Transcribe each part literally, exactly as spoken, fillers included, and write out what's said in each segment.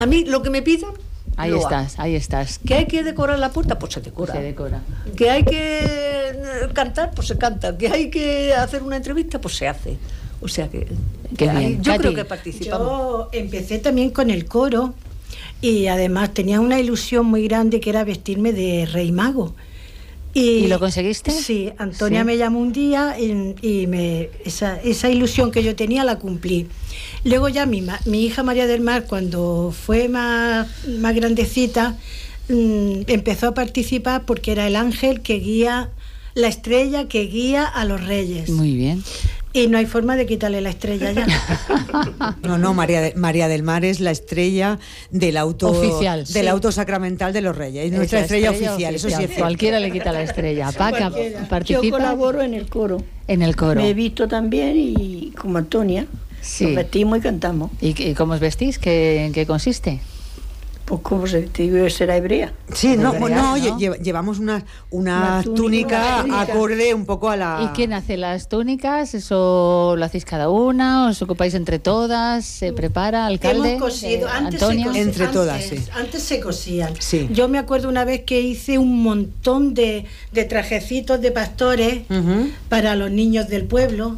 A mí lo que me pidan, ahí estás, ahí estás. Que hay que decorar la puerta, pues se decora. Se decora. Que hay que cantar, pues se canta. Que hay que hacer una entrevista, pues se hace. O sea que, que hay, yo creo que participamos. Yo empecé también con el coro y además tenía una ilusión muy grande que era vestirme de Rey Mago. ¿Y, ¿Y lo conseguiste? Sí, Antonia ¿Sí? me llamó un día y, y me, esa, esa ilusión que yo tenía la cumplí. Luego ya mi, mi hija María del Mar, cuando fue más, más grandecita, mmm, empezó a participar porque era el ángel que guía, la estrella que guía a los reyes. Muy bien. Y no hay forma de quitarle la estrella ya. No, no, María, de, María del Mar es la estrella del auto oficial, del sí. auto sacramental de los Reyes. Es nuestra estrella, estrella oficial, oficial, eso sí es cierto. Cualquiera le quita la estrella. Paca, participa. Yo colaboro en el coro. En el coro. Me he visto también y como Antonia. Sí. Nos vestimos y cantamos. ¿Y, y cómo os vestís? ¿Qué, ¿En qué consiste? Pues como se vestió, será hebrea. Sí, no, hebrea, no, ¿no? llevamos una, una, una túnica, túnica acorde un poco a la... ¿Y quién hace las túnicas? ¿Eso lo hacéis cada una? ¿Os ocupáis entre todas? ¿Se prepara, alcalde? Hemos cosido, eh, antes Antonia. Se cosían, entre antes, todas, sí. Antes se cosían. Sí. Yo me acuerdo una vez que hice un montón de, de trajecitos de pastores uh-huh. para los niños del pueblo.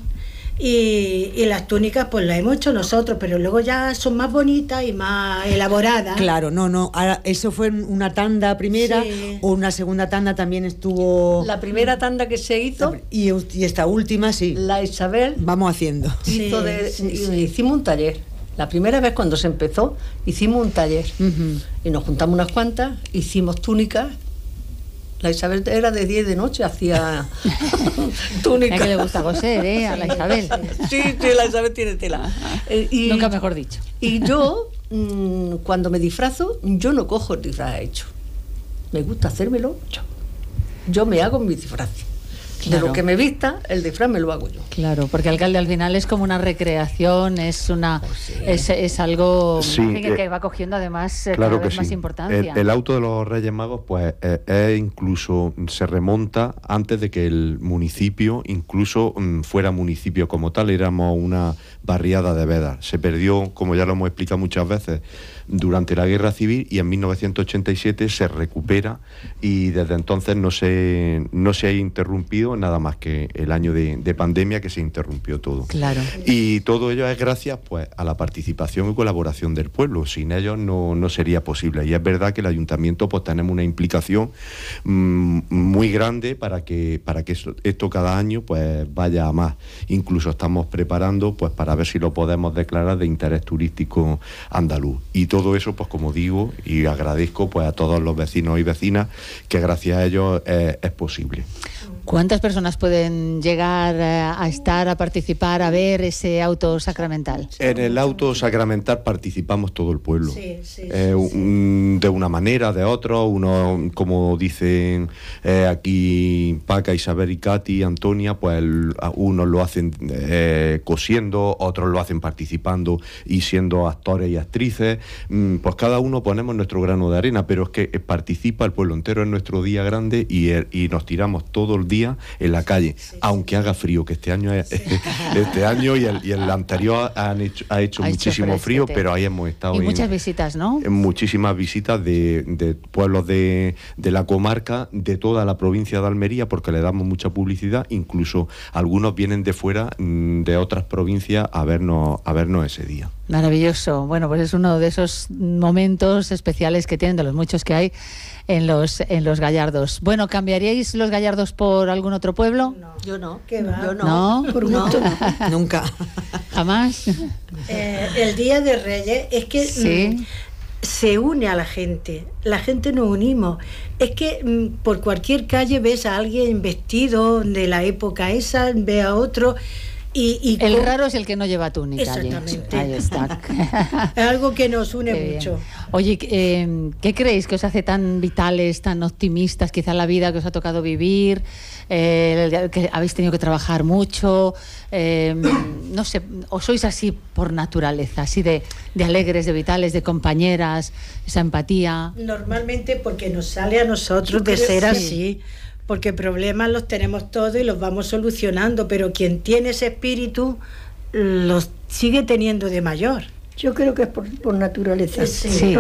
Y, y las túnicas pues las hemos hecho nosotros, pero luego ya son más bonitas y más elaboradas. Claro, no, no, ahora, eso fue una tanda primera, sí. O una segunda tanda también estuvo... La primera tanda que se hizo... Y, y esta última, sí. La Isabel... Vamos haciendo. Hizo sí, de, sí, sí. Hicimos un taller. La primera vez cuando se empezó, hicimos un taller. Uh-huh. Y nos juntamos unas cuantas, hicimos túnicas. La Isabel era de día y de noche, hacía túnica. Es que le gusta coser, ¿eh? A la Isabel. Sí, sí, la Isabel tiene tela. Eh, y, Nunca mejor dicho. Y yo, mmm, cuando me disfrazo, yo no cojo el disfraz hecho. Me gusta hacérmelo yo. Yo me hago mi disfraz. Claro. De lo que me vista, el disfraz me lo hago yo. Claro, porque alcalde al final es como una recreación, es una oh, sí. es, es algo sí, que, que va cogiendo además claro cada vez que más sí. importancia. El, el auto de los Reyes Magos, pues, es, es incluso se remonta antes de que el municipio, incluso um, fuera municipio como tal, éramos una barriada de vedas. Se perdió, como ya lo hemos explicado muchas veces, durante la Guerra Civil y en mil novecientos ochenta y siete se recupera y desde entonces no se no se ha interrumpido nada más que el año de, de pandemia que se interrumpió todo. Claro. Y todo ello es gracias pues a la participación y colaboración del pueblo. Sin ellos no, no sería posible. Y es verdad que el ayuntamiento pues tenemos una implicación mmm, muy grande para que para que esto, esto cada año pues vaya a más. Incluso estamos preparando pues para ver si lo podemos declarar de interés turístico andaluz. Y todo eso, pues como digo, y agradezco pues a todos los vecinos y vecinas que gracias a ellos eh, es posible. ¿Cuántas personas pueden llegar a estar, a participar, a ver ese auto sacramental? En el auto sacramental participamos todo el pueblo. Sí, sí, eh, sí, sí. Un, de una manera, de otra, uno, como dicen eh, aquí Paca, Isabel y Katy, Antonia, pues el, unos lo hacen eh, cosiendo, otros lo hacen participando y siendo actores y actrices. Mm, pues cada uno ponemos nuestro grano de arena, pero es que participa el pueblo entero en nuestro día grande y, y nos tiramos todo el día en la calle, sí, aunque sí. haga frío, que este año es, sí. este año y el, y el anterior han hecho, ha hecho ha muchísimo hecho frío, pero ahí hemos estado y en, muchas visitas, ¿no? En muchísimas visitas de, de pueblos de, de la comarca, de toda la provincia de Almería, porque le damos mucha publicidad, incluso algunos vienen de fuera, de otras provincias a vernos, a vernos ese día. Maravilloso. Bueno, pues es uno de esos momentos especiales que tienen, de los muchos que hay en los en los Gallardos. Bueno, ¿cambiaríais los Gallardos por algún otro pueblo? No, yo no. ¿Qué va? Yo no. ¿No? Por gusto no. Nunca. ¿Jamás? Eh, el Día de Reyes es que sí. mm, se une a la gente. La gente nos unimos. Es que mm, por cualquier calle ves a alguien vestido de la época esa, ve a otro. Y, y el con... raro es el que no lleva túnica. Exactamente. Ahí está. Es algo que nos une Qué mucho. Bien. Oye, eh, ¿qué creéis que os hace tan vitales, tan optimistas, quizá la vida que os ha tocado vivir? Eh, que habéis tenido que trabajar mucho, eh, no sé, o sois así por naturaleza, así de, de alegres, de vitales, de compañeras, esa empatía. Normalmente porque nos sale a nosotros de ser así. Sí. Porque problemas los tenemos todos y los vamos solucionando, pero quien tiene ese espíritu los sigue teniendo de mayor. Yo creo que es por, por naturaleza. Sí.